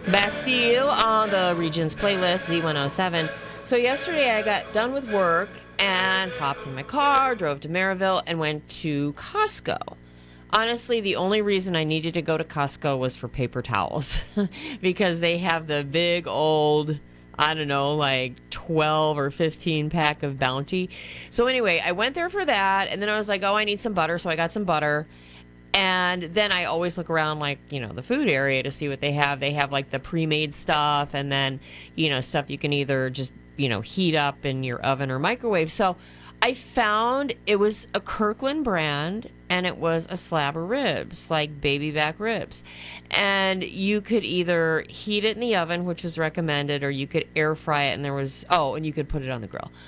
Bastille on the Regions playlist, Z107. So yesterday I got done with work and hopped in my car, drove to Maryville, and went to Costco. Honestly, the only reason I needed to go to Costco was for paper towels because they have the big old, I don't know, like 12 or 15 pack of Bounty. So anyway, I went there for that, and then I was like, oh, I need some butter, so I got some butter. And then I always look around, like, the food area to see what they have. They have like the pre-made stuff, and then, stuff you can either just, heat up in your oven or microwave. So I found it was a Kirkland brand, and it was a slab of ribs, like baby back ribs. And you could either heat it in the oven, which was recommended, or you could air fry it. And and you could put it on the grill.